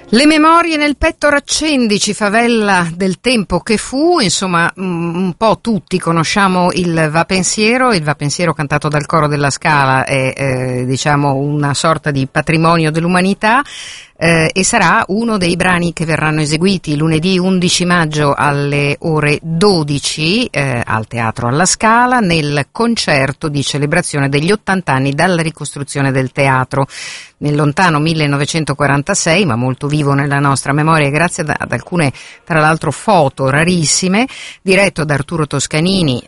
Le memorie nel petto raccendici, favella del tempo che fu, insomma un po' tutti conosciamo il Va Pensiero cantato dal coro della Scala è diciamo una sorta di patrimonio dell'umanità e sarà uno dei brani che verranno eseguiti lunedì 11 maggio alle ore 12 al Teatro alla Scala nel concerto di celebrazione degli 80 anni dalla ricostruzione del teatro. Nel lontano 1946, ma molto vivo nella nostra memoria grazie ad alcune, tra l'altro, foto rarissime, diretto da Arturo Toscanini,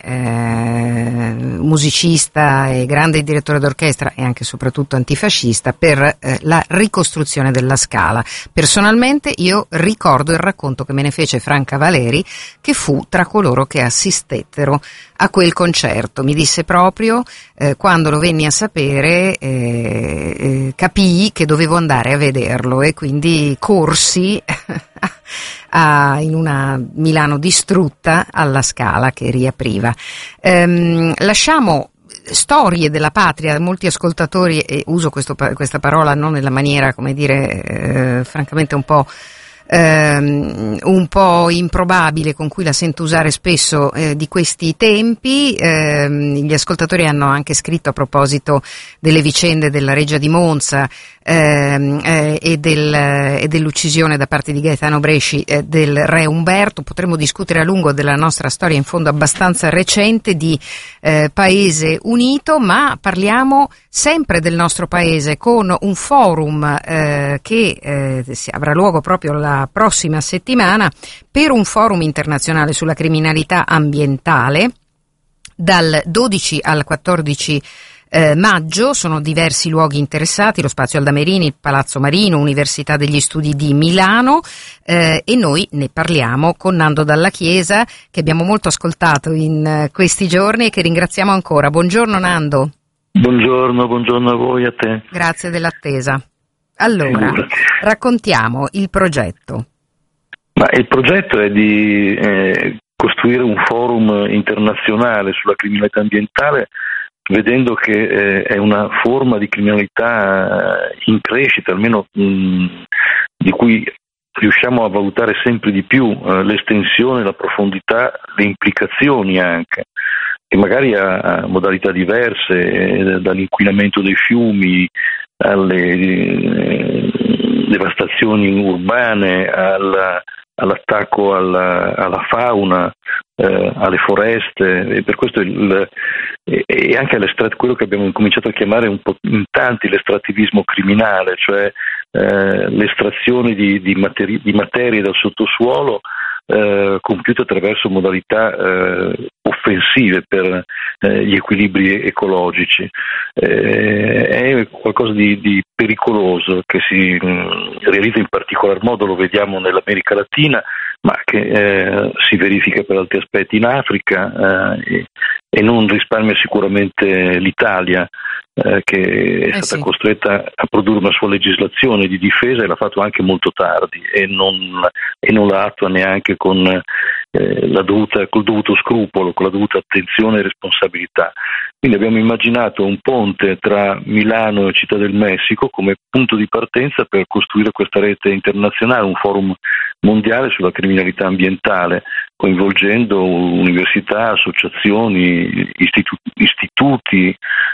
musicista e grande direttore d'orchestra e anche e soprattutto antifascista, per la ricostruzione della Scala. Personalmente io ricordo il racconto che me ne fece Franca Valeri, che fu tra coloro che assistettero a quel concerto. Mi disse proprio, quando lo venni a sapere, capii che dovevo andare a vederlo e quindi corsi in una Milano distrutta alla Scala che riapriva. Lasciamo storie della patria, molti ascoltatori, e uso questa parola non nella maniera, come dire, francamente un po' improbabile con cui la sento usare spesso di questi tempi. Gli ascoltatori hanno anche scritto a proposito delle vicende della Reggia di Monza e dell'uccisione da parte di Gaetano Bresci del re Umberto. Potremmo discutere a lungo della nostra storia, in fondo abbastanza recente, di paese unito, ma parliamo sempre del nostro paese con un forum che avrà luogo proprio la prossima settimana, per un forum internazionale sulla criminalità ambientale dal 12 al 14 maggio. Sono diversi luoghi interessati: lo Spazio Aldamarini, il Palazzo Marino, Università degli Studi di Milano, e noi ne parliamo con Nando Dalla Chiesa, che abbiamo molto ascoltato in questi giorni e che ringraziamo ancora. Buongiorno Nando. Buongiorno a voi, a te. Grazie dell'attesa. Allora, raccontiamo il progetto. Il progetto è di costruire un forum internazionale sulla criminalità ambientale, vedendo che è una forma di criminalità in crescita, almeno di cui riusciamo a valutare sempre di più l'estensione, la profondità, le implicazioni anche, e magari a modalità diverse, dall'inquinamento dei fiumi alle devastazioni urbane, all'attacco alla fauna, alle foreste, e per questo e anche quello che abbiamo cominciato a chiamare un po' in tanti l'estrattivismo criminale, cioè l'estrazione di materie dal sottosuolo compiute attraverso modalità offensive per gli equilibri ecologici. È qualcosa di pericoloso che si realizza in particolar modo, lo vediamo nell'America Latina, ma che si verifica per altri aspetti in Africa, e non risparmia sicuramente l'Italia, che è stata costretta a produrre una sua legislazione di difesa, e l'ha fatto anche molto tardi, e non la attua neanche col dovuto scrupolo, con la dovuta attenzione e responsabilità. Quindi abbiamo immaginato un ponte tra Milano e Città del Messico come punto di partenza per costruire questa rete internazionale, un forum mondiale sulla criminalità ambientale, coinvolgendo università, associazioni, istituti,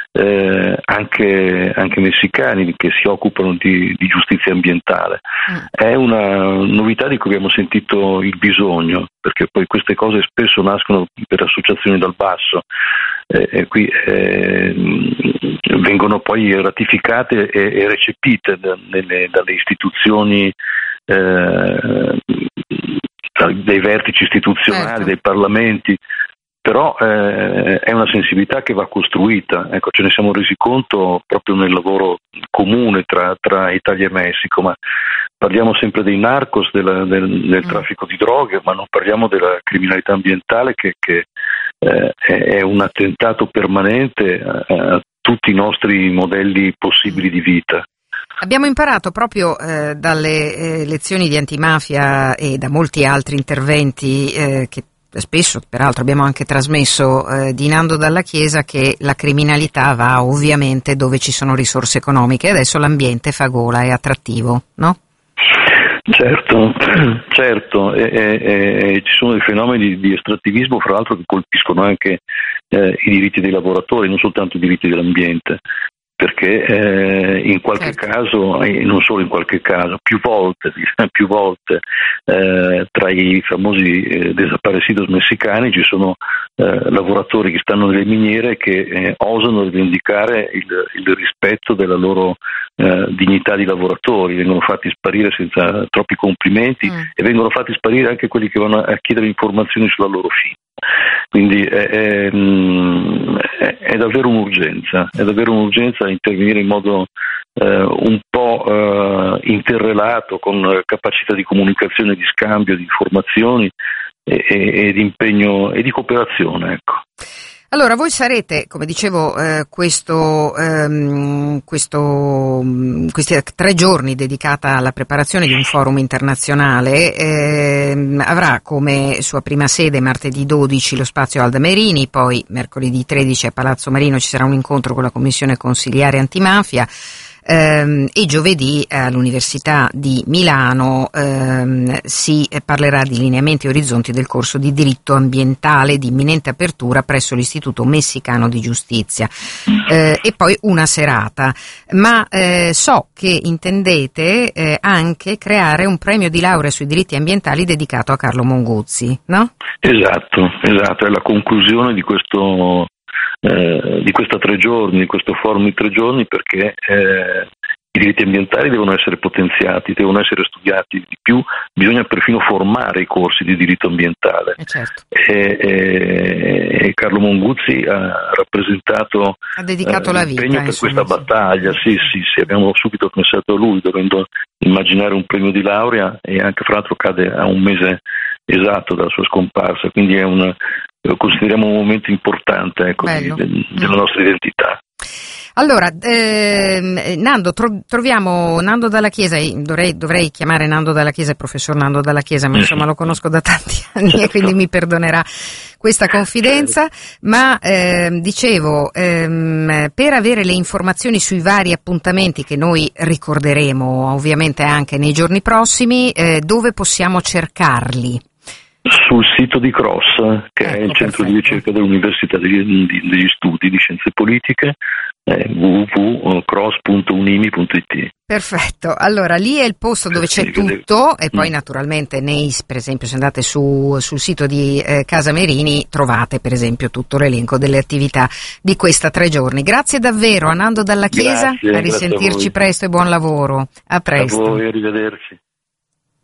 anche messicani che si occupano di giustizia ambientale. È una novità di cui abbiamo sentito il bisogno, perché poi queste cose spesso nascono per associazioni dal basso, e qui vengono poi ratificate e recepite dalle istituzioni, dei vertici istituzionali, dei parlamenti. Però è una sensibilità che va costruita, ecco, ce ne siamo resi conto proprio nel lavoro comune tra Italia e Messico, ma parliamo sempre dei narcos, del traffico di droghe, ma non parliamo della criminalità ambientale che è un attentato permanente a tutti i nostri modelli possibili di vita. Abbiamo imparato proprio dalle lezioni di antimafia e da molti altri interventi che spesso peraltro abbiamo anche trasmesso di Nando Dalla Chiesa, che la criminalità va ovviamente dove ci sono risorse economiche. Adesso l'ambiente fa gola, è attrattivo, no? Certo, ci sono dei fenomeni di estrattivismo, fra l'altro, che colpiscono anche i diritti dei lavoratori, non soltanto i diritti dell'ambiente, perché in qualche caso, e non solo in qualche caso, più volte tra i famosi desaparecidos messicani ci sono lavoratori che stanno nelle miniere che osano rivendicare il rispetto della loro dignità di lavoratori, vengono fatti sparire senza troppi complimenti e vengono fatti sparire anche quelli che vanno a chiedere informazioni sulla loro firma. Quindi è davvero un'urgenza intervenire in modo un po' interrelato, con capacità di comunicazione, di scambio di informazioni e di impegno e di cooperazione, ecco. Allora, voi sarete, come dicevo, questi 3 giorni dedicata alla preparazione di un forum internazionale, avrà come sua prima sede martedì 12 lo spazio Alda Merini, poi mercoledì 13 a Palazzo Marino ci sarà un incontro con la Commissione Consiliare Antimafia, e giovedì all'Università di Milano si parlerà di lineamenti e orizzonti del corso di diritto ambientale di imminente apertura presso l'Istituto Messicano di Giustizia, e poi una serata, ma so che intendete anche creare un premio di laurea sui diritti ambientali dedicato a Carlo Monguzzi, no? Esatto, è la conclusione di questa 3 giorni, di questo forum di 3 giorni, perché i diritti ambientali devono essere potenziati, devono essere studiati di più, bisogna perfino formare i corsi di diritto ambientale. Certo. E Carlo Monguzzi ha dedicato la vita per questa battaglia. Sì, abbiamo subito pensato a lui, dovendo immaginare un premio di laurea, e anche fra l'altro cade a un mese esatto dalla sua scomparsa, quindi lo consideriamo un momento importante, ecco, della nostra identità. Allora, Nando, troviamo Nando Dalla Chiesa, dovrei chiamare Nando Dalla Chiesa il professor Nando Dalla Chiesa, ma insomma lo conosco da tanti anni e quindi mi perdonerà questa confidenza, ma dicevo, per avere le informazioni sui vari appuntamenti che noi ricorderemo ovviamente anche nei giorni prossimi, dove possiamo cercarli? Sul sito di CROSS, che è il centro di ricerca dell'Università degli Studi di Scienze Politiche, www.cross.unimi.it. Perfetto, allora lì è il posto dove c'è tutto, e poi naturalmente per esempio se andate sul sito di Casa Merini trovate per esempio tutto l'elenco delle attività di questa 3 giorni. Grazie davvero a Nando Dalla Chiesa, a risentirci presto e buon lavoro. A presto. A voi, arrivederci.